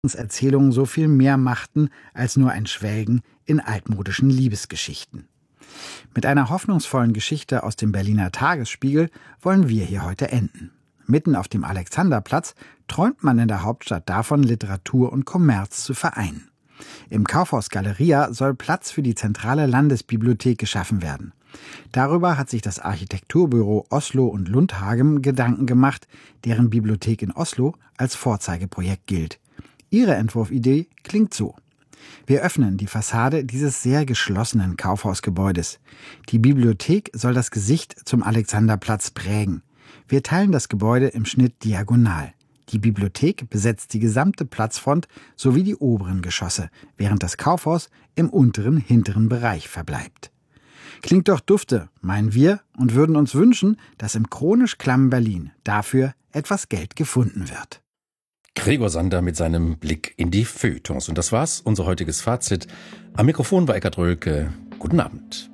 Erzählungen so viel mehr machten als nur ein Schwelgen in altmodischen Liebesgeschichten. Mit einer hoffnungsvollen Geschichte aus dem Berliner Tagesspiegel wollen wir hier heute enden. Mitten auf dem Alexanderplatz träumt man in der Hauptstadt davon, Literatur und Kommerz zu vereinen. Im Kaufhaus Galeria soll Platz für die zentrale Landesbibliothek geschaffen werden. Darüber hat sich das Architekturbüro Oslo und Lundhagen Gedanken gemacht, deren Bibliothek in Oslo als Vorzeigeprojekt gilt. Ihre Entwurfidee klingt so: Wir öffnen die Fassade dieses sehr geschlossenen Kaufhausgebäudes. Die Bibliothek soll das Gesicht zum Alexanderplatz prägen. Wir teilen das Gebäude im Schnitt diagonal. Die Bibliothek besetzt die gesamte Platzfront sowie die oberen Geschosse, während das Kaufhaus im unteren, hinteren Bereich verbleibt. Klingt doch dufte, meinen wir, und würden uns wünschen, dass im chronisch klammen Berlin dafür etwas Geld gefunden wird. Gregor Sander mit seinem Blick in die Feuilletons. Und das war's, unser heutiges Fazit. Am Mikrofon war Eckart Rölke. Guten Abend.